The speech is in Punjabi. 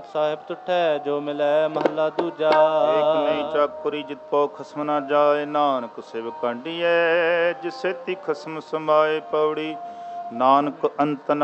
ਸਾਹਿਬ ਤੁਠੈ ਜੋ ਮਿਲੈ ਮਹੱਲਾ ਦੂਜਾ। ਏਕ ਨਹੀਂ ਚਾਕੁਰੀ ਜਿਤ ਪਉ ਖਸਮ ਨਾ ਜਾਏ, ਨਾਨਕ ਸਿਵ ਕਾਂਡੀਐ ਜਿਸੇ ਤੀ ਖਸਮ ਸਮਾਏ। ਪੌੜੀ ਨਾਨਕ ਅੰਤ ਨ